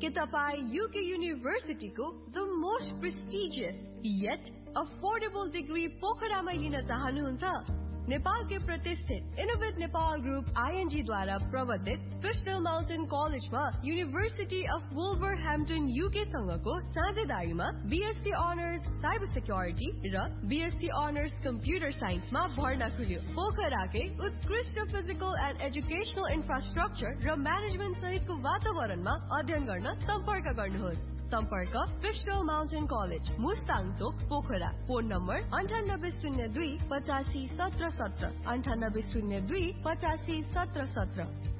के तपाईं UK युनिभर्सिटीको the most prestigious yet affordable degree पोखरामा लिन चाहनुहुन्छ? नेपाल के प्रतिष्ठित इनोवेट नेपाल ग्रुप ING द्वारा प्रवर्तित क्रिस्टल माउन्टेन कलेजमा university of वुल्भरह्याम्पटन UK सँगको साझेदारीमा BSc honours cyber security र BSc अनर्स कम्प्युटर साइन्समा भर्ना खुल्यो। पोखराकै उत्कृष्ट फिजिकल एन्ड एजुकेशनल इन्फ्रास्ट्रक्चर र म्यानेजमेन्ट सहितको वातावरणमा अध्ययन गर्न सम्पर्क गर्नुहोस्। सम्पर्क क्रिस्टल माउन्टेन कलेज मुस्ताङ चोक पोखरा। Phone number 9802 85 17 17 9802 85 17 17।